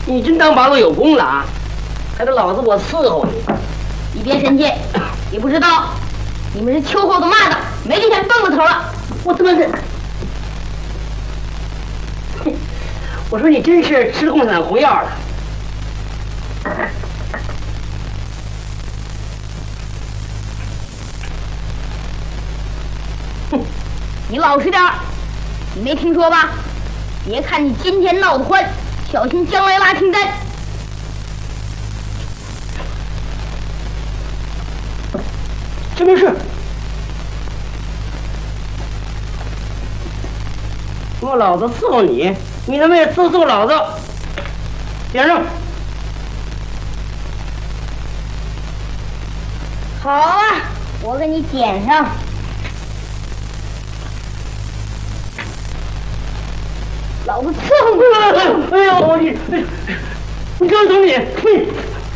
你真当八路有功了啊？还得老子我伺候你。 你别生气，你不知道，你们是秋后的蚂蚱，没这天蹦过头了。 我他妈是，我说你真是吃共产红药了。 哼，你老实点儿，你没听说吧？别看你今天闹得欢，小心将来拉清单。 这没事。我老子伺候你，你他妈也伺候老子。点上。 好啊，我给你点上。老子伺候你！ 哎呦，你，我教懂你，